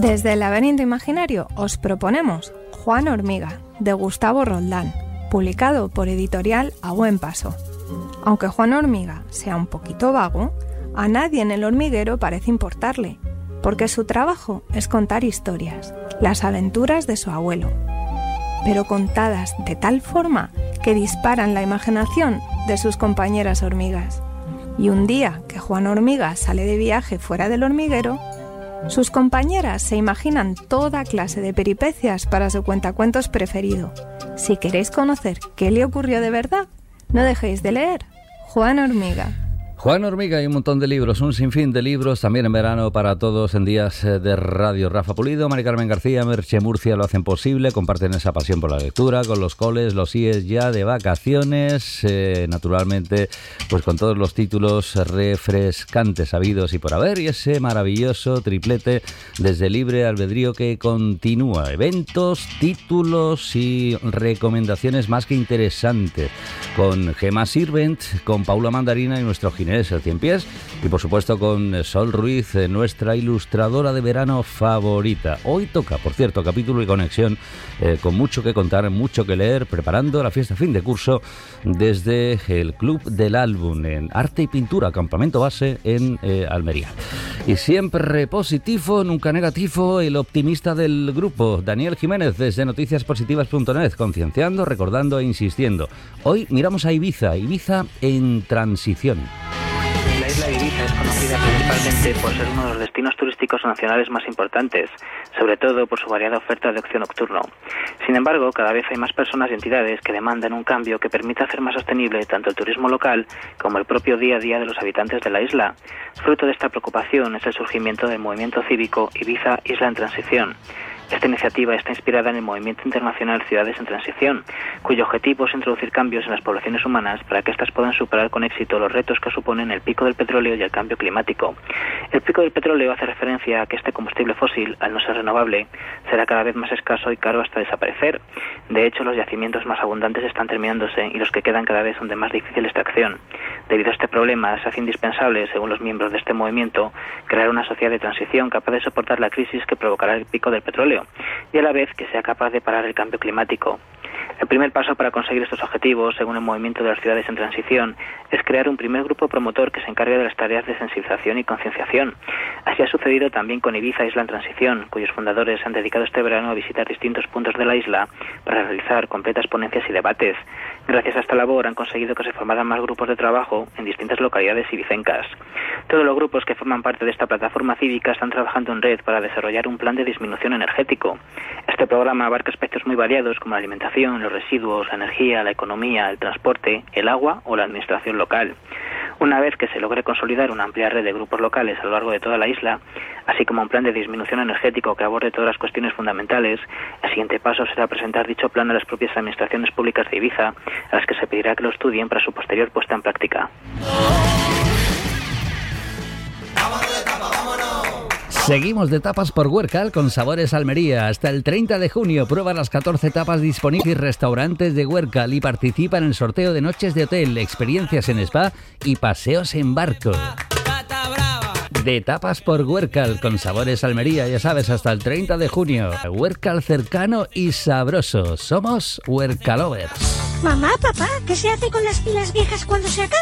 Desde el Laberinto Imaginario os proponemos Juan Hormiga, de Gustavo Roldán, publicado por Editorial A Buen Paso. Aunque Juan Hormiga sea un poquito vago, a nadie en el hormiguero parece importarle, porque su trabajo es contar historias, las aventuras de su abuelo, pero contadas de tal forma que disparan la imaginación de sus compañeras hormigas. Y un día que Juan Hormiga sale de viaje fuera del hormiguero, sus compañeras se imaginan toda clase de peripecias para su cuentacuentos preferido. Si queréis conocer qué le ocurrió de verdad, no dejéis de leer Juan Hormiga. Juan Hormiga y un montón de libros, un sinfín de libros, también en verano para todos en días de radio. Rafa Pulido, Mari Carmen García, Merche Murcia lo hacen posible, comparten esa pasión por la lectura, con los coles, los IES ya de vacaciones, naturalmente pues con todos los títulos refrescantes habidos y por haber, y ese maravilloso triplete desde Libre Albedrío que continúa. Eventos, títulos y recomendaciones más que interesantes, con Gemma Sirvent, con Paula Mandarina y nuestro Ginés el Cien Pies, y por supuesto con Sol Ruiz, nuestra ilustradora de verano favorita. Hoy toca, por cierto, capítulo y conexión, con mucho que contar, mucho que leer, preparando la fiesta fin de curso desde el Club del Álbum en Arte y Pintura, campamento base en Almería. Y siempre positivo, nunca negativo, el optimista del grupo, Daniel Jiménez, desde noticiaspositivas.net, concienciando, recordando e insistiendo. Hoy miramos a Ibiza, Ibiza en transición. La isla de Ibiza es conocida principalmente por ser uno de los destinos turísticos nacionales más importantes, sobre todo por su variada oferta de ocio nocturno. Sin embargo, cada vez hay más personas y entidades que demandan un cambio que permita hacer más sostenible tanto el turismo local como el propio día a día de los habitantes de la isla. Fruto de esta preocupación es el surgimiento del movimiento cívico Ibiza Isla en Transición. Esta iniciativa está inspirada en el movimiento internacional Ciudades en Transición, cuyo objetivo es introducir cambios en las poblaciones humanas para que éstas puedan superar con éxito los retos que suponen el pico del petróleo y el cambio climático. El pico del petróleo hace referencia a que este combustible fósil, al no ser renovable, será cada vez más escaso y caro hasta desaparecer. De hecho, los yacimientos más abundantes están terminándose y los que quedan cada vez son de más difícil extracción. Debido a este problema, se hace indispensable, según los miembros de este movimiento, crear una sociedad de transición capaz de soportar la crisis que provocará el pico del petróleo y a la vez que sea capaz de parar el cambio climático. El primer paso para conseguir estos objetivos, según el movimiento de las ciudades en transición, es crear un primer grupo promotor que se encargue de las tareas de sensibilización y concienciación. Así ha sucedido también con Ibiza Isla en Transición, cuyos fundadores han dedicado este verano a visitar distintos puntos de la isla para realizar completas ponencias y debates. Gracias a esta labor han conseguido que se formaran más grupos de trabajo en distintas localidades ibicencas. Todos los grupos que forman parte de esta plataforma cívica están trabajando en red para desarrollar un plan de disminución energético. Este programa abarca aspectos muy variados como la alimentación, los residuos, la energía, la economía, el transporte, el agua o la administración local. Una vez que se logre consolidar una amplia red de grupos locales a lo largo de toda la isla, así como un plan de disminución energético que aborde todas las cuestiones fundamentales, el siguiente paso será presentar dicho plan a las propias administraciones públicas de Ibiza, a las que se pedirá que lo estudien para su posterior puesta en práctica. Seguimos de tapas por Huércal con Sabores Almería. Hasta el 30 de junio prueba las 14 tapas disponibles en restaurantes de Huércal y participa en el sorteo de noches de hotel, experiencias en spa y paseos en barco. De tapas por Huércal con Sabores Almería, ya sabes, hasta el 30 de junio. Huércal cercano y sabroso. Somos Huércalovers. Mamá, papá, ¿qué se hace con las pilas viejas cuando se acaban?